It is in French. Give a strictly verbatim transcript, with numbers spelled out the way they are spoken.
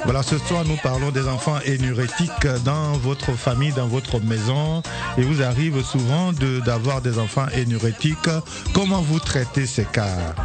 Voilà, ce soir, nous parlons des enfants énurétiques dans votre famille, dans votre maison. Il vous arrive souvent de, d'avoir des enfants énurétiques. Comment vous traitez ces cas?